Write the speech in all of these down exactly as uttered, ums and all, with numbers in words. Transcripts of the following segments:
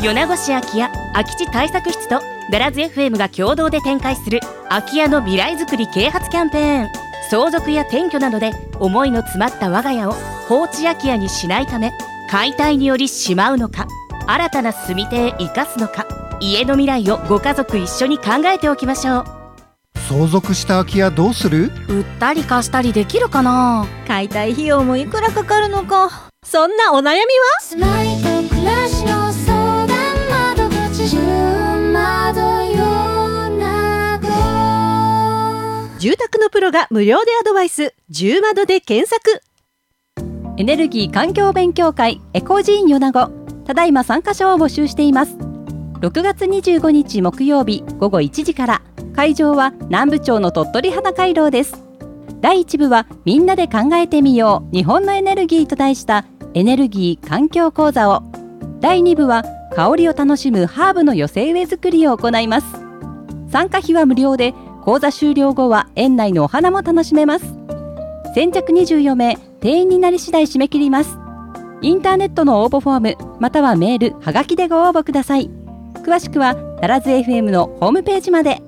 米子市空き家空き地対策室とダラズ エフエム が共同で展開する空き家の未来づくり啓発キャンペーン。相続や転居などで思いの詰まった我が家を放置空き家にしないため、解体によりしまうのか、新たな住み手へ生かすのか、家の未来をご家族一緒に考えておきましょう。 相続した空き家どうする？ 売ったり貸したりできるかな。 解体費用もいくらかかるのか。そんなお悩みは住まいと暮らしの相談窓口、じゅう窓よなご。 住宅のプロが無料でアドバイス、じゅう窓で検索。エネルギー環境勉強会エコジーン米子、ただいま参加者を募集しています。ろくがつにじゅうごにち木曜日ごごいちじから、会場は南部町の鳥取花回廊です。だいいち部はみんなで考えてみよう日本のエネルギーと題したエネルギー環境講座を、だいに部は香りを楽しむハーブの寄せ植え作りを行います。参加費は無料で、講座終了後は園内のお花も楽しめます。先着にじゅうよんめい、定員になり次第締め切ります。インターネットの応募フォームまたはメール、はがきでご応募ください。詳しくはダラズ エフエム のホームページまで。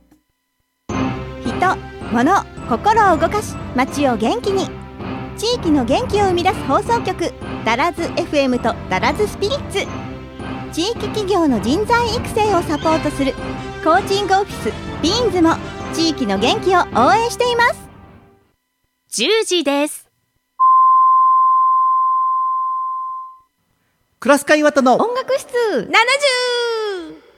人、物、心を動かし街を元気に、地域の元気を生み出す放送局ダラズ エフエム とダラズスピリッツ。地域企業の人材育成をサポートするコーチングオフィスビーンズも地域の元気を応援しています。 じゅうじです。 クラス会ワタの音楽室ななじゅう。